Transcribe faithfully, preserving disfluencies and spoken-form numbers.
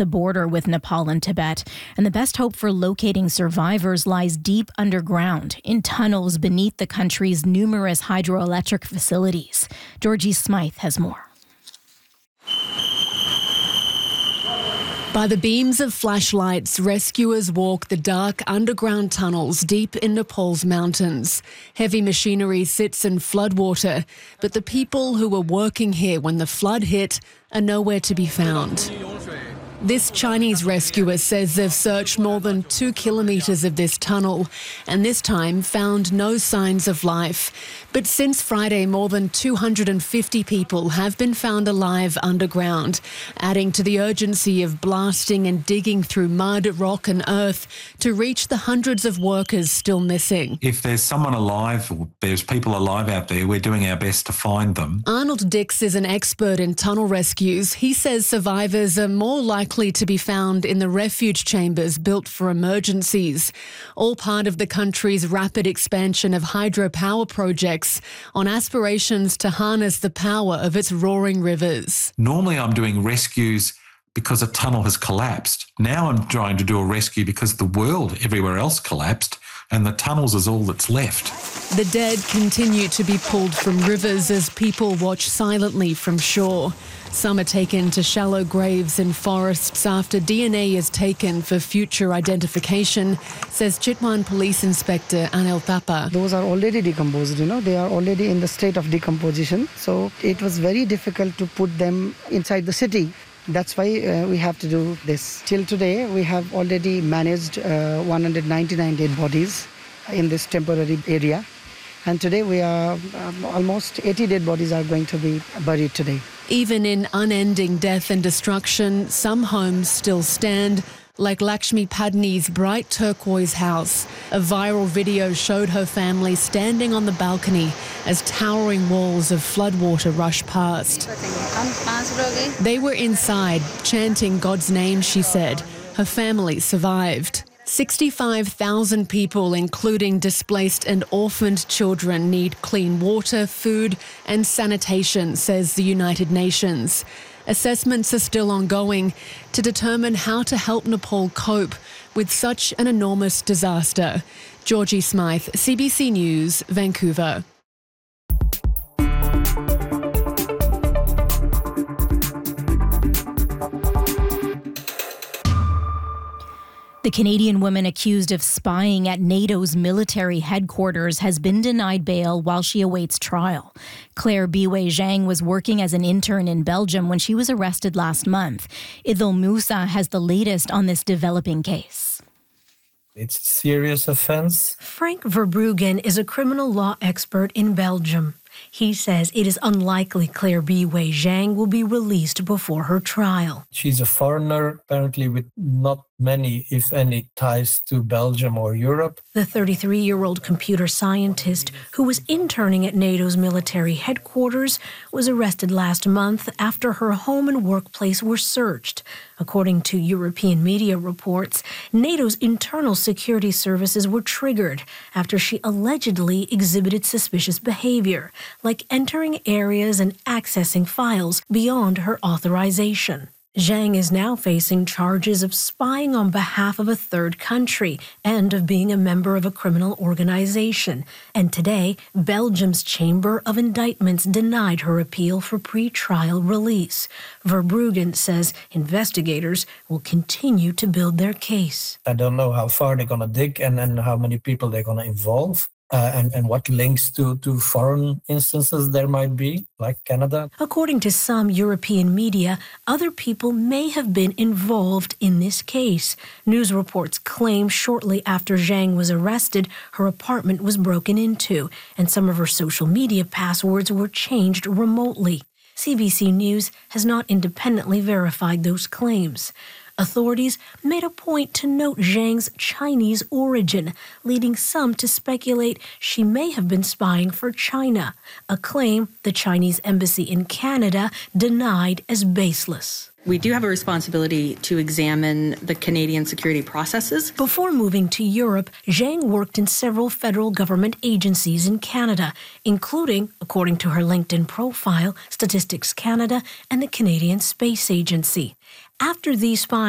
the border with Nepal and Tibet, and the best hope for locating survivors lies deep underground in tunnels beneath the country's numerous hydroelectric facilities. Georgie Smythe has more. By the beams of flashlights, rescuers walk the dark underground tunnels deep in Nepal's mountains. Heavy machinery sits in floodwater, but the people who were working here when the flood hit are nowhere to be found. This Chinese rescuer says they've searched more than two kilometres of this tunnel and this time found no signs of life. But since Friday, more than two hundred fifty people have been found alive underground, adding to the urgency of blasting and digging through mud, rock and earth to reach the hundreds of workers still missing. If there's someone alive or there's people alive out there, we're doing our best to find them. Arnold Dix is an expert in tunnel rescues. He says survivors are more likely to be found in the refuge chambers built for emergencies, all part of the country's rapid expansion of hydropower projects on aspirations to harness the power of its roaring rivers. Normally I'm doing rescues because a tunnel has collapsed. Now I'm trying to do a rescue because the world everywhere else collapsed and the tunnels is all that's left. The dead continue to be pulled from rivers as people watch silently from shore. Some are taken to shallow graves in forests after D N A is taken for future identification, says Chitwan Police Inspector Anil Thapa. Those are already decomposed, you know, they are already in the state of decomposition. So it was very difficult to put them inside the city. That's why uh, we have to do this. Till today, we have already managed uh, one hundred ninety-nine dead bodies in this temporary area. And today we are um, almost eighty dead bodies are going to be buried today. Even in unending death and destruction, some homes still stand, like Lakshmi Padni's bright turquoise house. A viral video showed her family standing on the balcony as towering walls of floodwater rushed past. They were inside, chanting God's name, she said. Her family survived. sixty-five thousand people, including displaced and orphaned children, need clean water, food and sanitation, says the United Nations. Assessments are still ongoing to determine how to help Nepal cope with such an enormous disaster. Georgie Smythe, C B C News, Vancouver. The Canadian woman accused of spying at NATO's military headquarters has been denied bail while she awaits trial. Claire Biwei Zhang was working as an intern in Belgium when she was arrested last month. Idil Musa has the latest on this developing case. It's a serious offense. Frank Verbruggen is a criminal law expert in Belgium. He says it is unlikely Claire Biwei Zhang will be released before her trial. She's a foreigner, apparently with not many, if any, ties to Belgium or Europe. The thirty-three-year-old computer scientist who was interning at NATO's military headquarters was arrested last month after her home and workplace were searched. According to European media reports, NATO's internal security services were triggered after she allegedly exhibited suspicious behavior, like entering areas and accessing files beyond her authorization. Zhang is now facing charges of spying on behalf of a third country and of being a member of a criminal organization. And today, Belgium's Chamber of Indictments denied her appeal for pre-trial release. Verbruggen says investigators will continue to build their case. I don't know how far they're going to dig and, and how many people they're going to involve. Uh, and, and what links to, to foreign instances there might be, like Canada. According to some European media, other people may have been involved in this case. News reports claim shortly after Zhang was arrested, her apartment was broken into, and some of her social media passwords were changed remotely. C B C News has not independently verified those claims. Authorities made a point to note Zhang's Chinese origin, leading some to speculate she may have been spying for China, a claim the Chinese embassy in Canada denied as baseless. We do have a responsibility to examine the Canadian security processes. Before moving to Europe, Zhang worked in several federal government agencies in Canada, including, according to her LinkedIn profile, Statistics Canada and the Canadian Space Agency. After these spies